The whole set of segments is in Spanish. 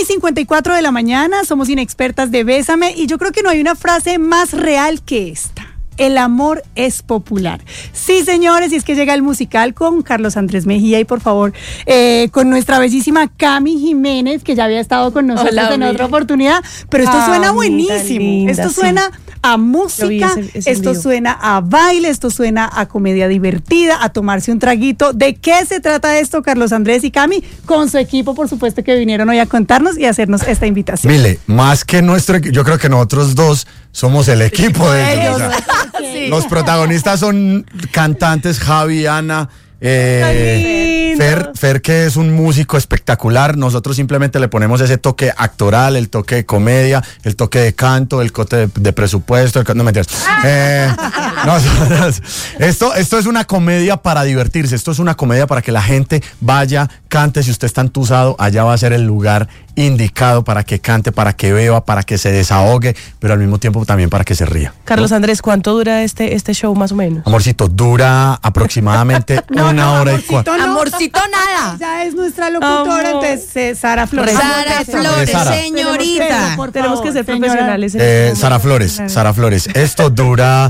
1:54 de la mañana, somos inexpertas de Bésame y yo creo que no hay una frase más real que esta. El amor es popular. Sí, señores, y es que llega el musical con Carlos Andrés Mejía y por favor, con nuestra bellísima Cami Jiménez, que ya había estado con nosotros en otra oportunidad, pero esto suena buenísimo. Linda, esto suena a música, esto suena a baile, esto suena a comedia divertida, a tomarse un traguito. ¿De qué se trata esto, Carlos Andrés y Cami? Con su equipo, por supuesto, que vinieron hoy a contarnos y a hacernos esta invitación. Mire, más que nuestro equipo, yo creo que nosotros dos somos el equipo de ellos. O sea, Sí. los protagonistas son cantantes, Javi, Ana, Fer, que es un músico espectacular. Nosotros simplemente le ponemos ese toque actoral, el toque de comedia, el toque de canto, el toque de presupuesto. No, mentiras. Esto es una comedia para divertirse. Esto es una comedia para que la gente vaya, cante. Si usted está entusado, allá va a ser el lugar indicado para que cante, para que beba, para que se desahogue, pero al mismo tiempo también para que se ría. Carlos Andrés, ¿cuánto dura este show más o menos? Amorcito, dura aproximadamente una hora y cuatro. Amorcito, nada. Ella es nuestra locutora, entonces Sara Flores. Sara Flores, Sara. señorita. Tenemos que ser señora. profesionales. En Sara Flores. Esto dura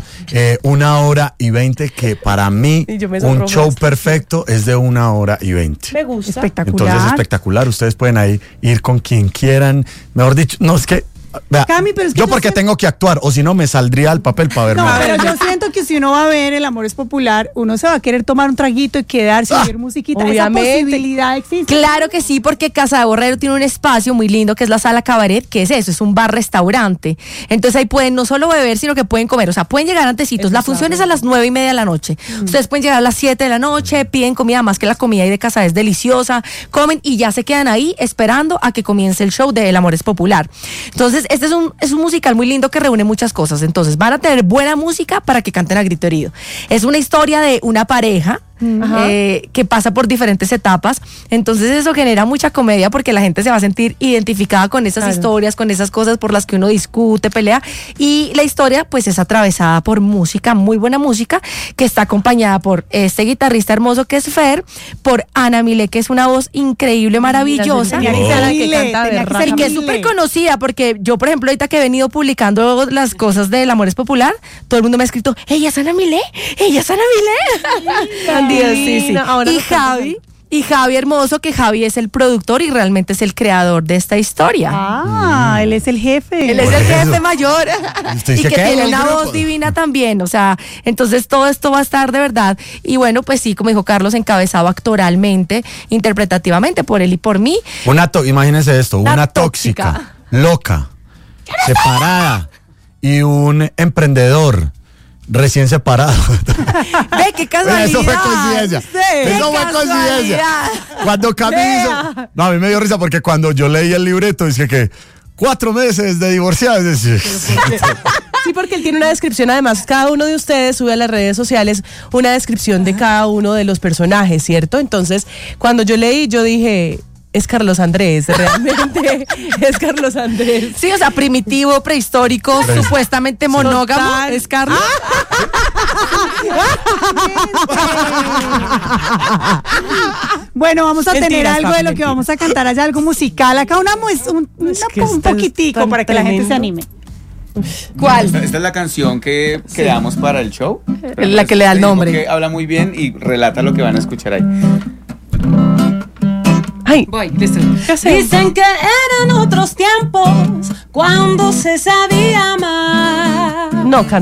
1:20, que para mí Y yo me un sonrojo show esto. perfecto es de 1:20. Me gusta. Espectacular. Entonces espectacular, ustedes pueden ahí ir con quien quieran, mejor dicho, no es que vea, Cami, pero es que yo yo porque sé- tengo que actuar, o si no me saldría el papel para verme. No, pero yo siento que si uno va a ver El amor es popular, uno se va a querer tomar un traguito y quedarse y oír musiquita. obviamente. Esa posibilidad existe. Claro que sí, porque Casa de Borrero tiene un espacio muy lindo que es la Sala Cabaret, que es eso, es un bar-restaurante. Entonces ahí pueden no solo beber, sino que pueden comer. O sea, pueden llegar antecitos. La función es a las 9:30 de la noche. Ustedes pueden llegar a las 7 de la noche, piden comida, más que la comida ahí de Casa es deliciosa, comen y ya se quedan ahí esperando a que comience el show de El amor es popular. Entonces, este es un musical muy lindo que reúne muchas cosas. Entonces, van a tener buena música para que canten a grito herido. Es una historia de una pareja que pasa por diferentes etapas. Entonces eso genera mucha comedia porque la gente se va a sentir identificada con esas historias, con esas cosas por las que uno discute, pelea, y la historia pues es atravesada por música, muy buena música, que está acompañada por este guitarrista hermoso que es Fer, por Ana Milé, que es una voz increíble, maravillosa, Tenía que ser Milé, y que es súper conocida, porque yo, por ejemplo, ahorita que he venido publicando las cosas del amor es popular, todo el mundo me ha escrito, ella es Ana Milé, ella es Ana Milé. Sí. Ahora Y Javi hermoso, que Javi es el productor y realmente es el creador de esta historia. Él es el jefe. Él es el jefe mayor ¿Usted y dice que qué? tiene ¿Los una grupos? voz divina también, o sea, entonces todo esto va a estar de verdad. Y bueno, pues sí, como dijo Carlos, encabezado actoralmente, interpretativamente por él y por mí. Imagínense esto, Una una tóxica. tóxica, loca, separada y un emprendedor recién separado. Ve, qué casualidad. Eso fue coincidencia. Sí, Eso qué fue coincidencia. casualidad. Cuando Cami hizo... No, a mí me dio risa porque cuando yo leí el libreto dice que 4 meses de divorciados. Es decir, Sí, porque él tiene una descripción, además, cada uno de ustedes sube a las redes sociales una descripción de cada uno de los personajes, ¿cierto? Entonces, cuando yo leí, yo dije, es Carlos Andrés, realmente es Carlos Andrés. Sí, o sea, primitivo, prehistórico, supuestamente monógamo. Total. ¿Es Carlos? Bueno, vamos a tener Mentiras, algo papi, de lo que mentiras. vamos a cantar allá, algo musical. Acá un que un esto es poquitico tan para que la gente se tremendo. anime. ¿Cuál? Esta es la canción que damos para el show. La que le da el Te digo nombre. que habla muy bien y relata lo que van a escuchar ahí. Ay, Voy, listo. ¿qué hacemos? Dicen que eran otros tiempos cuando se sabía amar. No, canta.